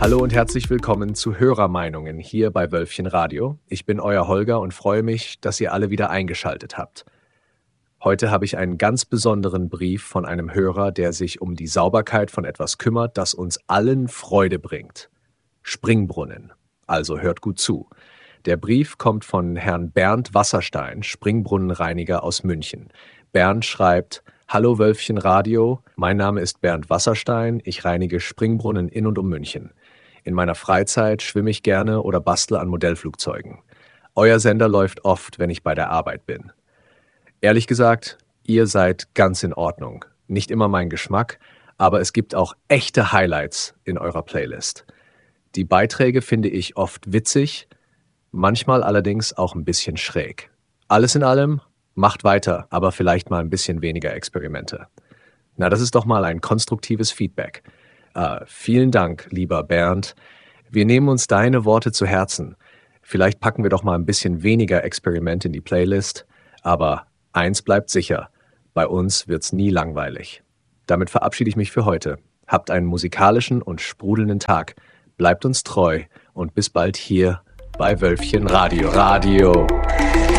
Hallo und herzlich willkommen zu Hörermeinungen hier bei Wölfchen Radio. Ich bin euer Holger und freue mich, dass ihr alle wieder eingeschaltet habt. Heute habe ich einen ganz besonderen Brief von einem Hörer, der sich um die Sauberkeit von etwas kümmert, das uns allen Freude bringt. Springbrunnen. Also hört gut zu. Der Brief kommt von Herrn Bernd Wasserstein, Springbrunnenreiniger aus München. Bernd schreibt: Hallo Wölfchen Radio, mein Name ist Bernd Wasserstein, ich reinige Springbrunnen in und um München. In meiner Freizeit schwimme ich gerne oder bastle an Modellflugzeugen. Euer Sender läuft oft, wenn ich bei der Arbeit bin. Ehrlich gesagt, ihr seid ganz in Ordnung. Nicht immer mein Geschmack, aber es gibt auch echte Highlights in eurer Playlist. Die Beiträge finde ich oft witzig, manchmal allerdings auch ein bisschen schräg. Alles in allem, macht weiter, aber vielleicht mal ein bisschen weniger Experimente. Na, das ist doch mal ein konstruktives Feedback. Vielen Dank, lieber Bernd. Wir nehmen uns deine Worte zu Herzen. Vielleicht packen wir doch mal ein bisschen weniger Experiment in die Playlist, aber eins bleibt sicher, bei uns wird's nie langweilig. Damit verabschiede ich mich für heute. Habt einen musikalischen und sprudelnden Tag. Bleibt uns treu und bis bald hier bei Wölfchen Radio.